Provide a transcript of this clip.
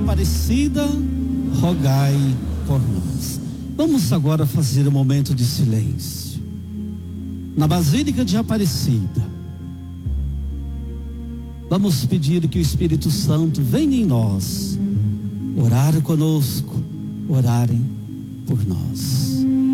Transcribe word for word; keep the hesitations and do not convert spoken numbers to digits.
Aparecida, rogai por nós. Vamos agora fazer um momento de silêncio na Basílica de Aparecida. Vamos pedir que o Espírito Santo venha em nós, orar conosco, orarem por nós.